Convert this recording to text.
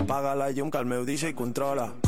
Apaga la llum que el meu DJ controla.